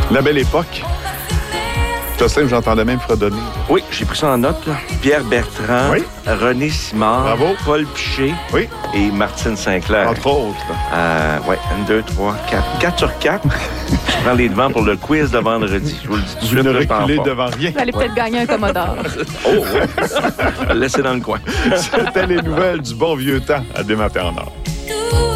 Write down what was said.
La belle époque. Jocelyn, j'entendais même fredonner. Oui, j'ai pris ça en note. Là. Pierre Bertrand, Oui. René Simard, Bravo. Paul Piché Oui. et Martine Sinclair. Entre autres. Oui, 1, 2, 3, 4. 4 sur 4. Je prends les devants pour le quiz de vendredi. Je vous le dis tout de Vous suite. ne là, je t'en reculez parle. devant rien. Vous allez peut-être gagner un Commodore. Oh, ouais. Laissez dans le coin. C'était les nouvelles du bon vieux temps à Des Matins en Or.